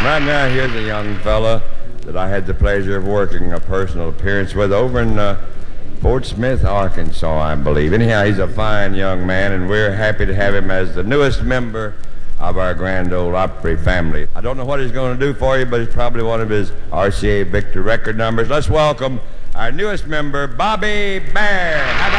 Right now, here's a young fella that I had the pleasure of working a personal appearance with over in Fort Smith, Arkansas, I believe. Anyhow, he's a fine young man, and we're happy to have him as the newest member of our Grand Ole Opry family. I don't know what he's going to do for you, but it's probably one of his RCA Victor record numbers. Let's welcome our newest member, Bobby Bare.